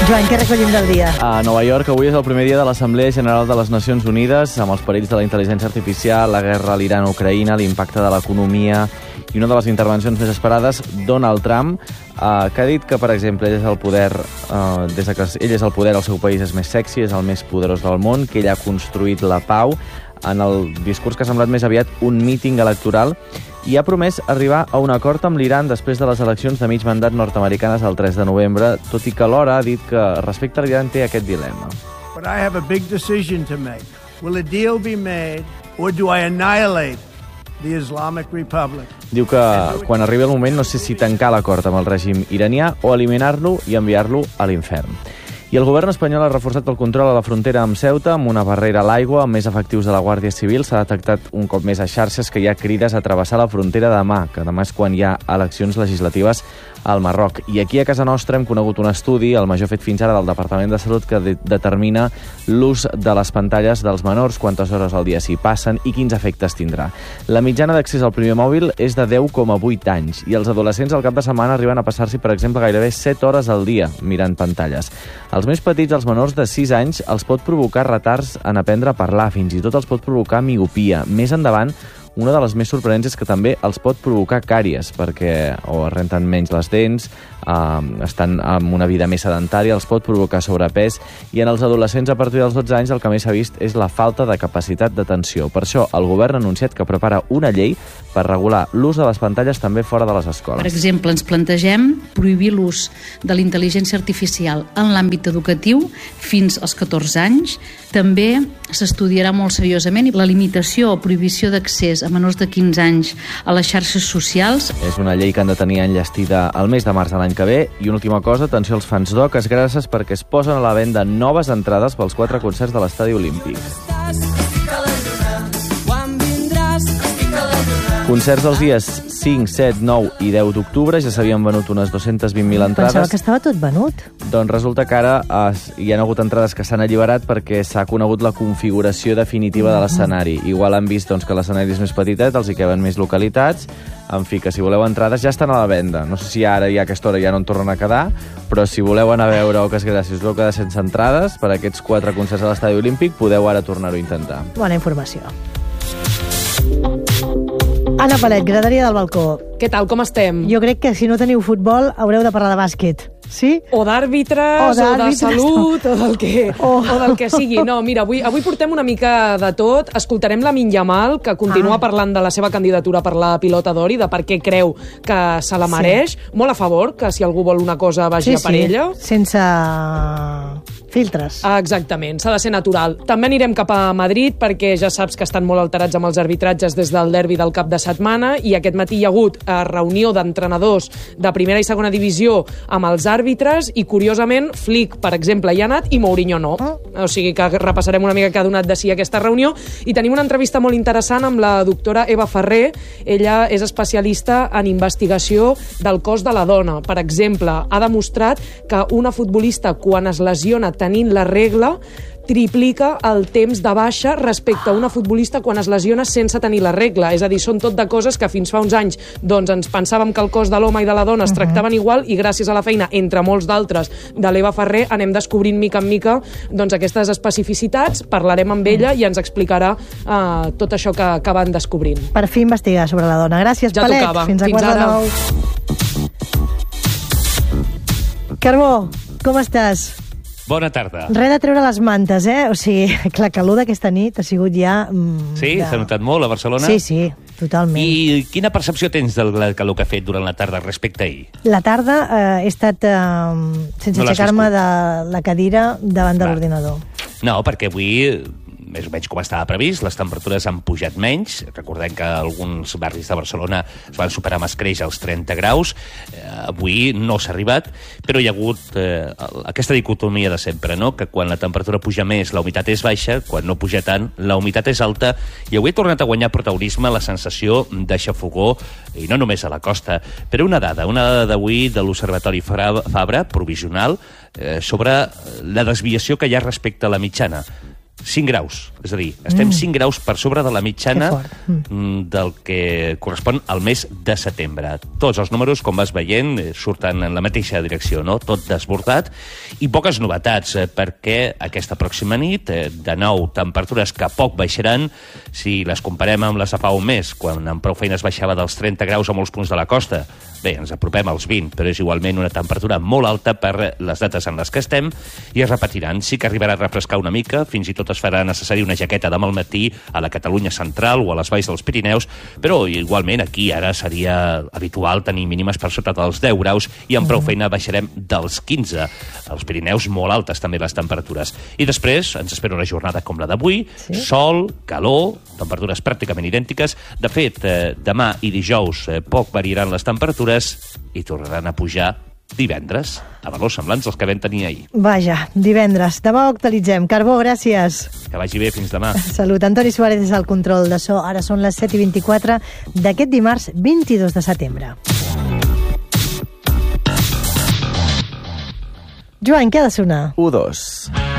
Joan, què recollim del dia? A Nova York avui és el primer dia de l'Assemblea General de les Nacions Unides, amb els perills de la intel·ligència artificial, la guerra a l'Iran-Ucraïna, l'impacte de l'economia i una de les intervencions més esperades, Donald Trump, que ha dit que, per exemple, ell és el poder, des que ell és el poder, el seu país és més sexy, és el més poderós del món, que ell ha construït la pau, en el discurs que ha semblat més aviat un míting electoral, i ha promès arribar a un acord amb l'Iran després de les eleccions de mig mandat nord-americanes el 3 de novembre, tot i que alhora ha dit que respecte a l'Iran té aquest dilema. But I have a big decision to make. Will a deal be made or do I annihilate the Islamic Republic? Diu que quan arribi el moment no sé si tancar l'acord amb el règim iranià o eliminar-lo i enviar-lo a l'infern. I el govern espanyol ha reforçat el control a la frontera amb Ceuta amb una barrera a l'aigua, amb més efectius de la Guàrdia Civil. S'ha detectat un cop més a xarxes que hi ha crides a travessar la frontera demà, que demà és quan hi ha eleccions legislatives al Marroc. I aquí a casa nostra hem conegut un estudi, el major fet fins ara del Departament de Salut, que determina l'ús de les pantalles dels menors, quantes hores al dia s'hi passen i quins efectes tindrà. La mitjana d'accés al primer mòbil és de 10,8 anys i els adolescents al cap de setmana arriben a passar-s'hi, per exemple, gairebé 7 hores al dia mirant pantalles. Els més petits, els menors de 6 anys, els pot provocar retards en aprendre a parlar, fins i tot els pot provocar miopia. Més endavant, una de les més sorprenents és que també els pot provocar càries, perquè o es renten menys les dents, estan amb una vida més sedentària, els pot provocar sobrepès, i en els adolescents a partir dels 12 anys el que més s'ha vist és la falta de capacitat d'atenció. Per això el govern ha anunciat que prepara una llei per regular l'ús de les pantalles també fora de les escoles. Per exemple, ens plantegem prohibir l'ús de la intel·ligència artificial en l'àmbit educatiu fins als 14 anys. També s'estudiarà molt seriosament la limitació o prohibició d'accés a menors de 15 anys a les xarxes socials. És una llei que han de tenir enllestida el mes de març de l'any que ve. I una última cosa, atenció als fans d'Oques gràcies, perquè es posen a la venda noves entrades pels 4 concerts de l'Estadi Olímpic. Concerts dels dies 5, 7, 9 i 10 d'octubre. Ja s'havien venut unes 220.000 entrades. Pensava que estava tot venut. Doncs resulta que ara hi ha hagut entrades que s'han alliberat perquè s'ha conegut la configuració definitiva de l'escenari. Igual han vist que l'escenari és més petitet, els hi queden més localitats. En fi, que si voleu entrades ja estan a la venda. No sé si ara i a aquesta hora ja no en tornen a quedar, però si voleu anar a veure Oques gràcies, us vau quedar sense entrades per aquests 4 concerts a l'Estadi Olímpic, podeu ara tornar-ho a intentar. Bona informació. Anna Palet, graderia del balcó. Què tal, com estem? Jo crec que si no teniu futbol haureu de parlar de bàsquet. Sí? O d'àrbitres, o de salut, o del que sigui. No, mira, avui portem una mica de tot. Escoltarem Lamine Yamal, que continua parlant de la seva candidatura per la pilota d'or i de per què creu que se la mereix. Sí. Molt a favor, que si algú vol una cosa vagi a per ella. Sense filtres. Exactament, s'ha de ser natural. També anirem cap a Madrid, perquè ja saps que estan molt alterats amb els arbitratges des del derbi del cap de setmana, i aquest matí hi ha hagut reunió d'entrenadors de primera i segona divisió amb els àrbitres, i curiosament Flick, per exemple, hi ha anat i Mourinho no. O sigui que repassarem una mica què ha donat de si aquesta reunió, i tenim una entrevista molt interessant amb la doctora Eva Ferrer. Ella és especialista en investigació del cos de la dona. Per exemple, ha demostrat que una futbolista, quan es lesiona tenint la regla, triplica el temps de baixa respecte a una futbolista quan es lesiona sense tenir la regla. És a dir, són tot de coses que fins fa uns anys doncs ens pensàvem que el cos de l'home i de la dona es tractaven igual, i gràcies a la feina, entre molts d'altres, de l'Eva Ferrer, anem descobrint mica en mica doncs, aquestes especificitats. Parlarem amb ella i ens explicarà tot això que van descobrint. Per fi investigar sobre la dona. Gràcies, ja Palet. Tocava. Fins a 4:09. Carbó, com estàs? Bona tarda. Res de treure les mantes, O sigui, la calor d'aquesta nit ha sigut ja... Sí? S'ha notat molt a Barcelona? Sí, totalment. I quina percepció tens del calor que ha fet durant la tarda respecte a ahir? La tarda he estat sense aixecar-me de la cadira davant de l'ordinador. No, perquè avui, més o menys com estava previst, les temperatures han pujat menys. Recordem que alguns barris de Barcelona es van superar amb escreix als 30 graus. Avui no s'ha arribat, però hi ha hagut aquesta dicotomia de sempre, no? Que quan la temperatura puja més, la humitat és baixa, quan no puja tant, la humitat és alta, i avui ha tornat a guanyar protagonisme la sensació d'aixafogor, i no només a la costa. Però una dada d'avui de l'Observatori Fabra, provisional, sobre la desviació que hi ha respecte a la mitjana. 5 graus. És a dir, estem 5 graus per sobre de la mitjana del que correspon al mes de setembre. Tots els números, com vas veient, surten en la mateixa direcció, no? Tot desbordat. I poques novetats, perquè aquesta pròxima nit, de nou, temperatures que poc baixaran, si les comparem amb les de fa un mes, quan amb prou feines baixava dels 30 graus a molts punts de la costa. Bé, ens apropem als 20, però és igualment una temperatura molt alta per les dates en les que estem, i es repetiran. Sí que arribarà a refrescar una mica, fins i tot es farà necessari una jaqueta demà al matí a la Catalunya central o a les valls dels Pirineus, però igualment aquí ara seria habitual tenir mínimes per sota dels 10 graus i amb prou feina baixarem dels 15. Als Pirineus molt altes també les temperatures. I després ens espera una jornada com la d'avui, sol, calor, temperatures pràcticament idèntiques. De fet, demà i dijous poc variaran les temperatures i tornaran a pujar divendres, a valors semblants als que vam tenir ahir. Vaja, divendres. Demà ho actualitzem. Carbó, gràcies. Que vagi bé, fins demà. Salut. Antoni Suárez és al control de so. Ara són les 7:24 d'aquest dimarts 22 de setembre. Joan, què ha de sonar? U2.